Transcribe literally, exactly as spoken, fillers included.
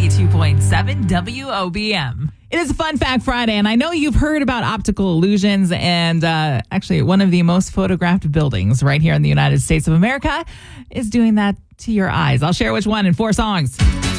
ninety-two point seven W O B M. It is a Fun Fact Friday, and I know you've heard about optical illusions, and uh, actually one of the most photographed buildings right here in the United States of America is doing that to your eyes. I'll share which one in four songs.